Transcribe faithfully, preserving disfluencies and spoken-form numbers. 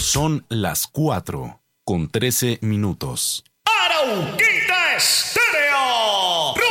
Son las cuatro con trece minutos. Arauquita Estéreo.